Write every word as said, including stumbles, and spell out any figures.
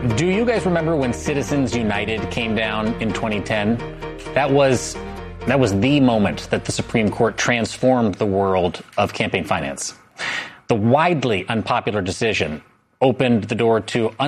Do you guys remember when Citizens United came down in twenty ten? That was that was the moment that the Supreme Court transformed the world of campaign finance. The widely unpopular decision opened the door to